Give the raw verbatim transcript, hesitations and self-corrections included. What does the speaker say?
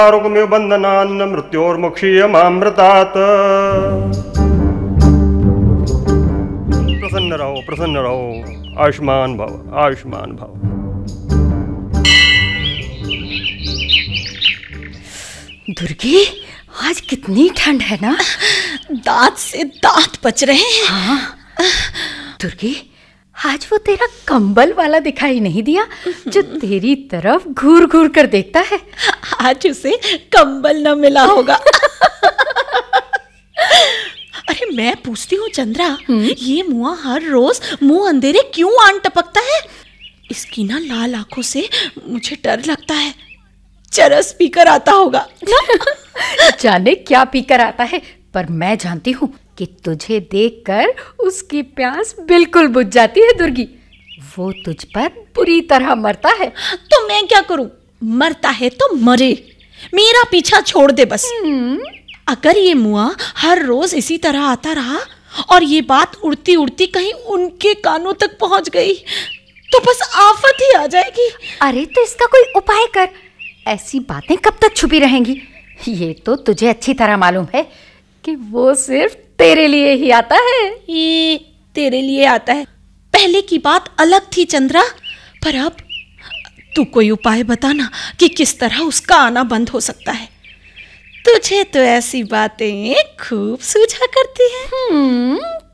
आरोग्यमेव बंधनान् मृत्योर्मुक्षीयमामृतात्। प्रसन्न रहो, प्रसन्न रहो, आयुष्मान भव, आयुष्मान भव। दुर्गी, आज कितनी ठंड है ना। दांत से दांत बच रहे हैं। हाँ। दुर्गी, आज वो तेरा कंबल वाला दिखाई नहीं दिया जो तेरी तरफ घूर घूर कर देखता है। आज उसे कंबल न मिला होगा। अरे मैं पूछती हूँ चंद्रा, ये मुआ हर रोज मुंह अंधेरे क्यों आन टपकता है? इसकी ना लाल आंखों से मुझे डर लगता है, चरस पीकर आता होगा। जाने क्या पीकर आता है, पर मैं जानती हूँ कि तुझे देखकर उसकी प्यास बिल्कुल बुझ जाती है दुर्गी। वो तुझ पर बुरी तरह मरता है। तो मैं क्या करूं? मरता है तो मरे, मेरा पीछा छोड़ दे बस। अगर ये मुआ हर रोज इसी तरह आता रहा और ये बात उड़ती उड़ती कहीं उनके कानों तक पहुंच गई तो बस आफत ही आ जाएगी। अरे तो इसका कोई उपाय कर। ऐसी बातें कब तक छुपी रहेंगी? ये तो तुझे अच्छी तरह मालूम है कि वो सिर्फ तेरे लिए ही आता है। ये तेरे लिए आता है, पहले की बात अलग थी चंद्रा, पर अब तू कोई उपाय बताना कि किस तरह उसका आना बंद हो सकता है। तुझे तो ऐसी बातें खूब सूझा करती हैं। हम्म